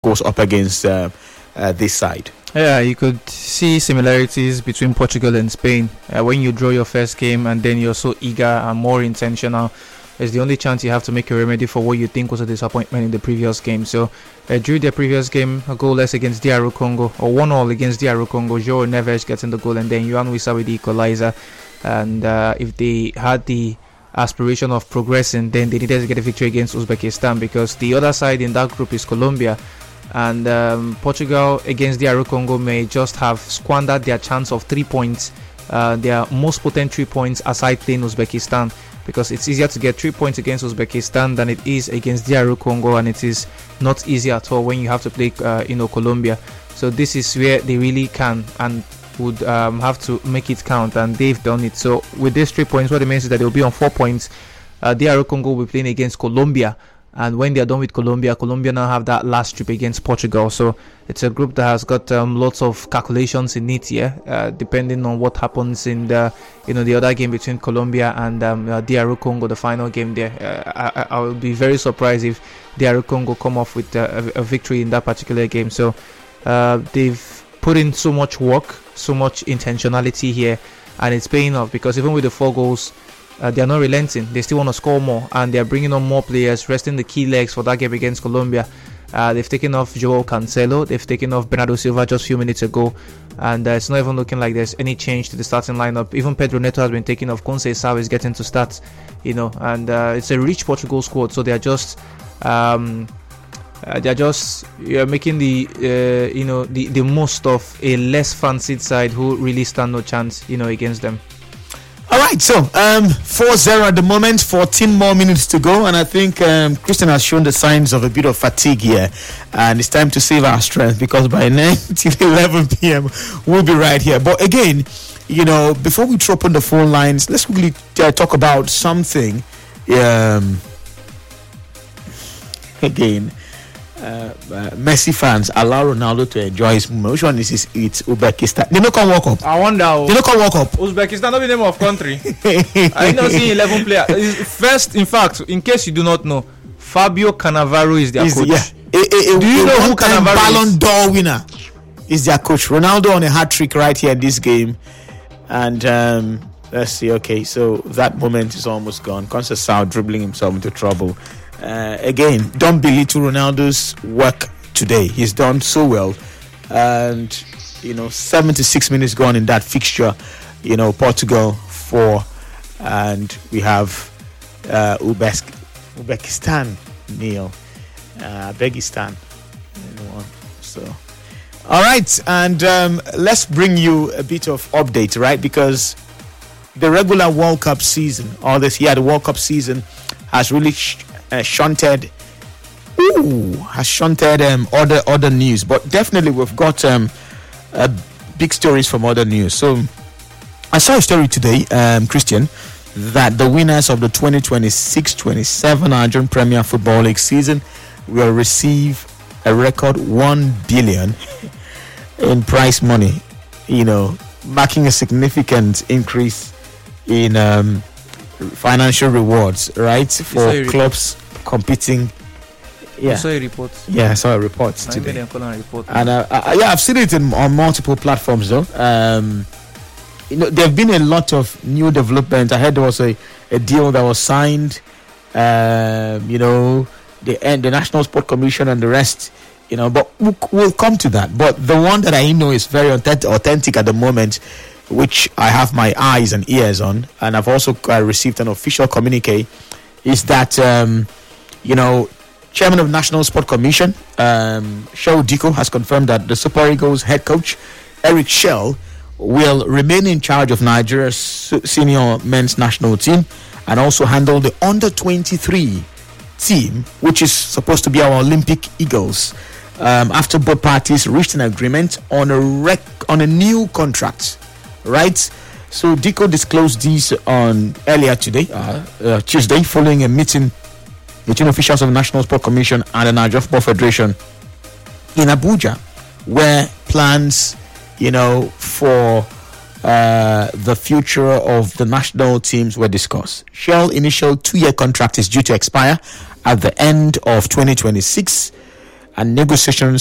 goes up against this side. Yeah, you could see similarities between Portugal and Spain. When you draw your first game and then you're so eager and more intentional, it's the only chance you have to make a remedy for what you think was a disappointment in the previous game. So, drew their previous game, a goalless against DR Congo, or 1-1 against DR Congo. João Neves getting the goal, and then Yohan Wissa with the equalizer. And if they had the aspiration of progressing, then they needed to get a victory against Uzbekistan, because the other side in that group is Colombia. And Portugal against DR Congo may just have squandered their chance of 3 points, their most potent 3 points aside playing Uzbekistan, because it's easier to get 3 points against Uzbekistan than it is against DR Congo, and it is not easy at all when you have to play Colombia. So this is where they really can and would have to make it count, and they've done it. So with these 3 points, what it means is that they'll be on 4 points. DR Congo will be playing against Colombia, and when they're done with Colombia now have that last trip against Portugal. So it's a group that has got lots of calculations in it here, depending on what happens in the the other game between Colombia and DR Congo, the final game there. I would be very surprised if DR Congo come off with a victory in that particular game. So they've put in so much work, so much intentionality here, and it's paying off, because even with the 4 goals, they are not relenting. They still want to score more, and they are bringing on more players, resting the key legs for that game against Colombia. They've taken off Joao Cancelo, they've taken off Bernardo Silva just a few minutes ago, and it's not even looking like there's any change to the starting lineup. Even Pedro Neto has been taken off. Conceição is getting to start, and it's a rich Portugal squad. So they are just making the most of a less fancied side who really stand no chance against them. All right, so 4-0 at the moment, 14 more minutes to go, and I think Christian has shown the signs of a bit of fatigue here, and it's time to save our strength, because by 9 till 11 p.m. we'll be right here. But again, before we throw open the phone lines, let's quickly talk about something. Again, Messi fans allow Ronaldo to enjoy his moment. Which one is this? It's Uzbekistan. They don't come walk up. I wonder. They don't come walk up. Uzbekistan, not the name of country. I don't see 11 players. First, in fact, in case you do not know, Fabio Cannavaro is their coach. Yeah. Do you know who Cannavaro is? Ballon d'Or winner is their coach. Ronaldo on a hat trick right here in this game, and let's see. Okay, so that moment is almost gone. Conceição dribbling himself into trouble. Again, don't belittle Ronaldo's work today. He's done so well, and 76 minutes gone in that fixture. Portugal 4, and we have Uzbekistan nil, Uzbekistan 1. So, all right, and let's bring you a bit of update, right? Because the regular World Cup season, the World Cup season has really shunted other news, but definitely we've got big stories from other news. So I saw a story today, Christian, that the winners of the 2026-27 Nigerian Premier Football League season will receive a record 1 billion in prize money, marking a significant increase in financial rewards, right, for clubs competing. I saw a report. Yeah, I saw a report today. And I've seen it on multiple platforms though. There have been a lot of new developments. I heard there was a deal that was signed. The National Sport Commission and the rest. But we'll come to that. But the one that I know is very authentic at the moment, which I have my eyes and ears on, and I've also received an official communique, is that Chairman of National Sport Commission, Shehu Diko, has confirmed that the Super Eagles head coach Eric Shell will remain in charge of Nigeria's senior men's national team, and also handle the under-23 team, which is supposed to be our Olympic Eagles, after both parties reached an agreement on a new contract. Right, so Diko disclosed this on earlier today, Tuesday, following a meeting between officials of the National Sport Commission and the Nigeria Football Federation in Abuja, where plans, for the future of the national teams were discussed. Shell's initial 2-year contract is due to expire at the end of 2026, and negotiations